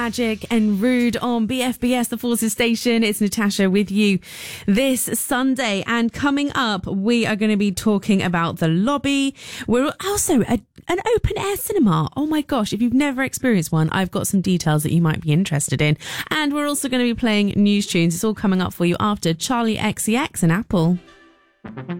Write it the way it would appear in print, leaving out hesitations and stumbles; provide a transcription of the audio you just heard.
Magic and Rude on BFBS, the Forces Station. It's Natasha with you this Sunday. And coming up, we are going to be talking about the lobby. We're also an open air cinema. Oh my gosh, if you've never experienced one, I've got some details that you might be interested in. And we're also going to be playing news tunes. It's all coming up for you after Charlie XCX and Apple.